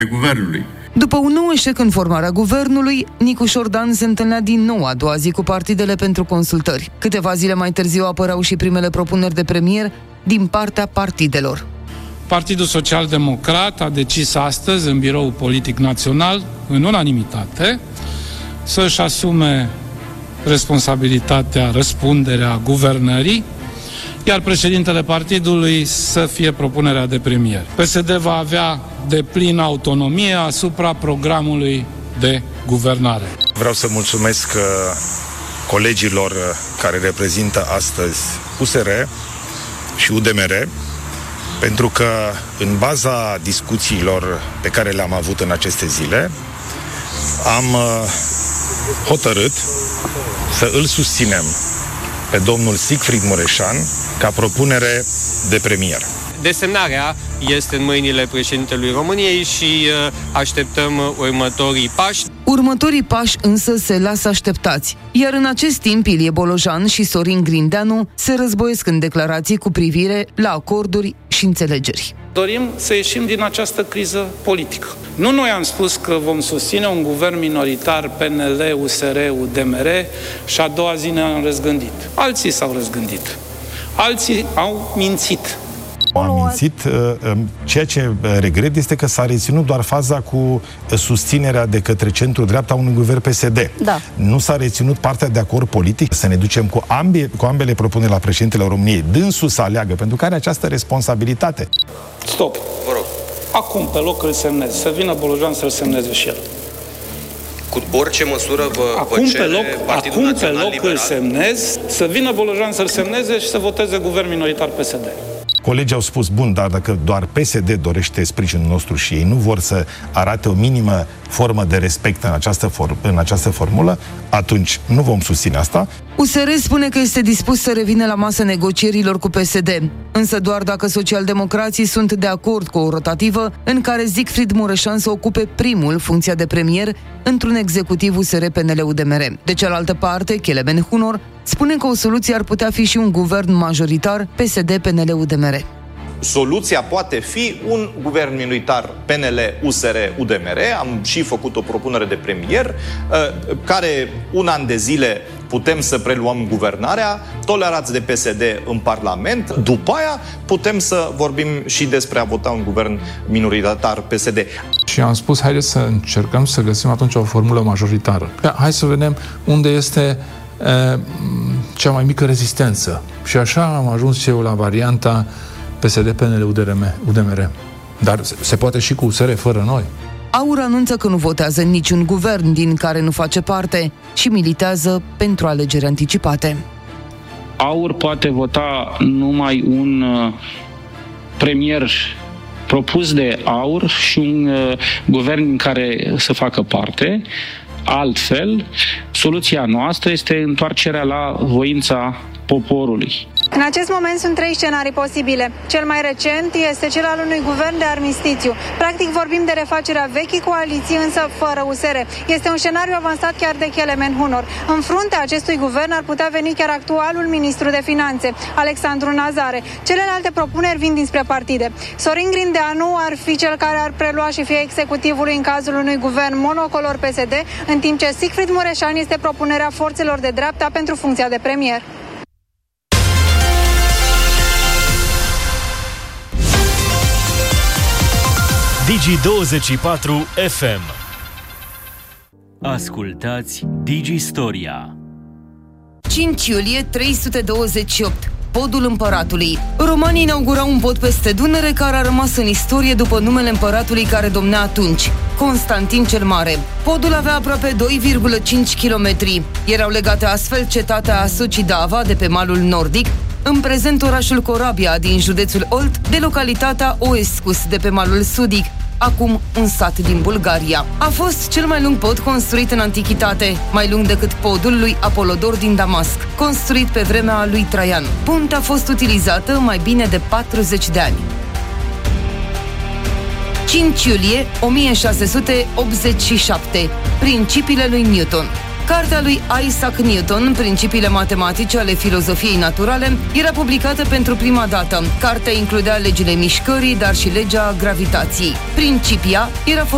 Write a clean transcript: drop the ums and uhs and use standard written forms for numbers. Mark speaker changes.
Speaker 1: guvernului.
Speaker 2: După un nou eșec în formarea guvernului, Nicu Șordan se întâlnea din nou a doua zi cu partidele pentru consultări. Câteva zile mai târziu apăreau și primele propuneri de premier din partea partidelor.
Speaker 3: Partidul Social-Democrat a decis astăzi, în Biroul Politic Național, în unanimitate, să-și asume responsabilitatea, răspunderea guvernării, iar președintele partidului să fie propunerea de premier. PSD va avea deplină autonomie asupra programului de guvernare.
Speaker 4: Vreau să mulțumesc colegilor care reprezintă astăzi USR și UDMR, pentru că în baza discuțiilor pe care le-am avut în aceste zile, am hotărât să îl susținem pe domnul Siegfried Mureșan ca propunere de premier.
Speaker 5: Desemnarea este în mâinile președintelui României și așteptăm următorii pași.
Speaker 2: Următorii pași însă se lasă așteptați. Iar în acest timp, Ilie Bolojan și Sorin Grindeanu se războiesc în declarații cu privire la acorduri și înțelegeri.
Speaker 3: Dorim să ieșim din această criză politică. Nu noi am spus că vom susține un guvern minoritar PNL, USR, UDMR și a doua zi ne-am răzgândit. Alții s-au răzgândit. Alții au mințit.
Speaker 4: Am mințit. Ceea ce regret este că s-a reținut doar faza cu susținerea de către centru-dreapta unui guvern PSD.
Speaker 6: Da.
Speaker 4: Nu s-a reținut partea de acord politic, să ne ducem cu ambele propuneri la președintele României, dânsul să aleagă, pentru că are această responsabilitate.
Speaker 3: Stop, vă rog. Acum pe loc îl semnez. Să vină Bolojan să-l semneze și el.
Speaker 5: Cu orice măsură vă cere Partidul Național Liberal? Îl semnez,
Speaker 3: să vină Bolojan să-l semneze și să voteze guvern minoritar PSD.
Speaker 4: Colegii au spus, bun, dar dacă doar PSD dorește sprijinul nostru și ei nu vor să arate o minimă formă de respect în această formulă, atunci nu vom susține asta.
Speaker 2: USR spune că este dispus să revină la masă negocierilor cu PSD, însă doar dacă socialdemocrații sunt de acord cu o rotativă în care Siegfried Mureșan să ocupe primul funcția de premier într-un executiv USR-PNL-UDMR. De cealaltă parte, Kelemen Hunor spune că o soluție ar putea fi și un guvern majoritar PSD-PNL-UDMR.
Speaker 7: Soluția poate fi un guvern minoritar PNL-USR-UDMR. Am și făcut o propunere de premier, care un an de zile putem să preluăm guvernarea, tolerați de PSD în Parlament. După aia putem să vorbim și despre a vota un guvern minoritar PSD.
Speaker 8: Și am spus, haideți să încercăm să găsim atunci o formulă majoritară. Hai să vedem unde este cea mai mică rezistență. Și așa am ajuns și eu la varianta PSD, PNL, UDMR. Dar se poate și cu USR fără noi.
Speaker 2: AUR anunță că nu votează niciun guvern din care nu face parte și militează pentru alegeri anticipate.
Speaker 9: AUR poate vota numai un premier propus de AUR și un guvern în care să facă parte. Altfel, soluția noastră este întoarcerea la voința poporului.
Speaker 10: În acest moment sunt 3 scenarii posibile. Cel mai recent este cel al unui guvern de armistițiu. Practic vorbim de refacerea vechii coaliții, însă fără USR. Este un scenariu avansat chiar de Kelemen Hunor. În fruntea acestui guvern ar putea veni chiar actualul ministru de finanțe, Alexandru Nazare. Celelalte propuneri vin dinspre partide. Sorin Grindeanu ar fi cel care ar prelua și fie executivului în cazul unui guvern monocolor PSD, în timp ce Siegfried Mureșan este propunerea forțelor de dreapta pentru funcția de premier.
Speaker 11: Digi24 FM. Ascultați Digistoria.
Speaker 2: 5 iulie 328. Podul împăratului. Romanii inaugurau un pod peste Dunăre care a rămas în istorie după numele împăratului care domnea atunci, Constantin cel Mare. Podul avea aproape 2,5 km. Erau legate astfel cetatea Sucidava de pe malul nordic, în prezent orașul Corabia din județul Olt, de localitatea Oescus de pe malul sudic, acum un sat din Bulgaria. A fost cel mai lung pod construit în antichitate, mai lung decât podul lui Apolodor din Damasc, construit pe vremea lui Traian. Puntea a fost utilizată mai bine de 40 de ani. 5 iulie 1687. Principiile lui Newton. Cartea lui Isaac Newton, Principiile matematice ale filozofiei naturale, era publicată pentru prima dată. Cartea includea legile mișcării, dar și legea gravitației. Principia era